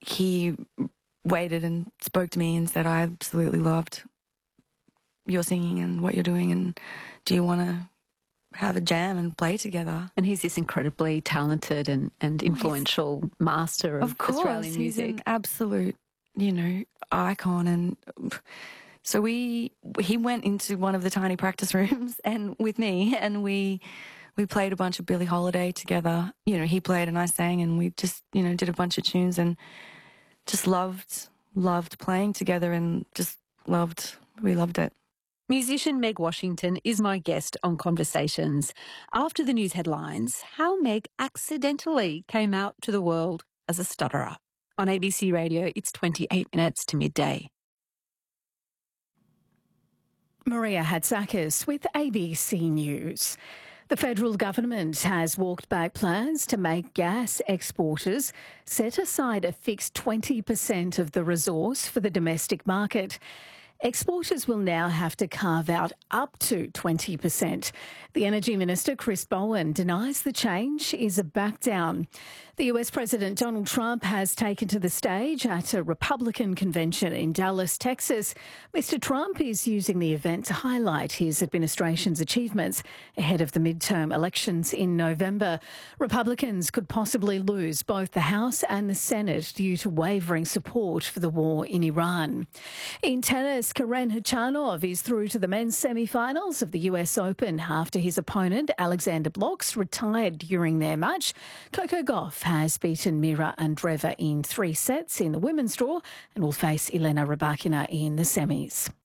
he waited and spoke to me and said, I absolutely loved your singing and what you're doing, and do you want to have a jam and play together? And he's this incredibly talented and influential master of Australian music. He's an absolute, icon. And so he went into one of the tiny practice rooms and with me, and we played a bunch of Billie Holiday together. He played and I sang, and we just, did a bunch of tunes and just loved playing together, and we loved it. Musician Meg Washington is my guest on Conversations. After the news headlines, how Meg accidentally came out to the world as a stutterer. On ABC Radio, it's 28 minutes to midday. Maria Hatzakis with ABC News. The federal government has walked back plans to make gas exporters set aside a fixed 20% of the resource for the domestic market. Exporters will now have to carve out up to 20%. The Energy Minister, Chris Bowen, denies the change is a back down. The US President Donald Trump has taken to the stage at a Republican convention in Dallas, Texas. Mr. Trump is using the event to highlight his administration's achievements ahead of the midterm elections in November. Republicans could possibly lose both the House and the Senate due to wavering support for the war in Iran. In tennis, Karen Khachanov is through to the men's semi-finals of the US Open after his opponent, Alexander Blocks, retired during their match. Coco Gauff has beaten Mira Andreeva in 3 sets in the women's draw and will face Elena Rybakina in the semis.